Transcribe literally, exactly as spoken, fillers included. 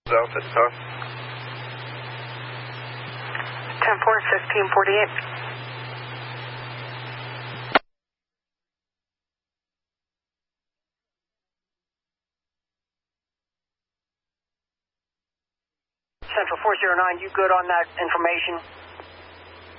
Out this time. ten four, fifteen forty-eight. Central four zero nine, you good on that information?